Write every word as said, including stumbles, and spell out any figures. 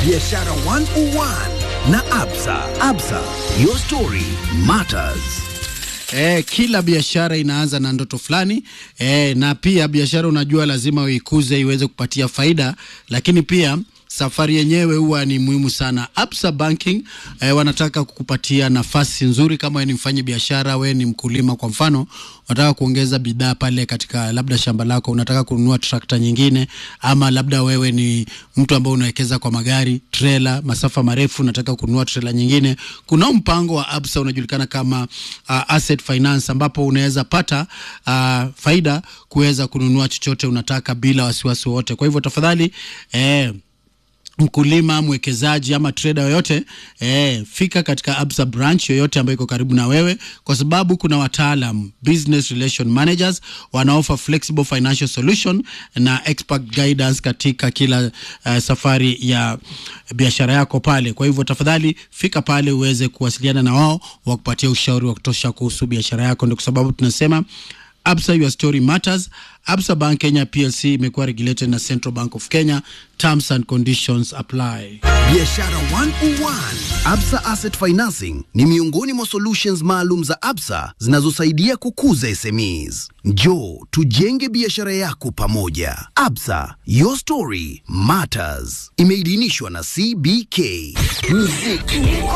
Biashara one oh one na Absa. Absa, your story matters. Eh, kila biashara inaanza na ndoto fulani eh, na pia biashara unajua lazima uikuze iweze kupatia faida, lakini pia safari yenyewe huwa ni muhimu sana. Absa Banking eh, wanataka kukupatia nafasi nzuri kama wewe ni mfanye biashara, wewe ni mkulima kwa mfano, unataka kuongeza bidhaa pale katika labda shamba lako, unataka kununua trakta nyingine, ama labda wewe ni mtu ambaye unawekeza kwa magari, trailer, masafa marefu, unataka kununua trailer nyingine. Kuna mpango wa Absa unajulikana kama uh, asset finance, ambapo unaweza pata uh, faida kuweza kununua chochote unataka bila wasiwasi wote. Kwa hivyo tafadhali eh mkulima, mwekezaji ama trader yoyote, eh, fika katika Absa branch yoyote ambayo iko karibu na wewe, kwa sababu kuna wataalam, business relation managers, wanaofa flexible financial solution na expert guidance katika kila uh, safari ya biashara yako pale. Kwa hivyo tafadhali fika pale uweze kuwasiliana na wao wakupatia ushauri wa kutosha kuhusu biashara yako. Ndio kwa sababu tunasema Absa, your story matters. Absa Bank Kenya P L C imekuwa regulated na Central Bank of Kenya. Terms and conditions apply. Biashara one oh one. Absa Asset Financing ni miongoni mwa solutions maalum za Absa zinazosaidia kukuza S M Es. Njoo tujenge biashara yako pamoja. Absa, your story matters. Imeidhinishwa na C B K. Muziki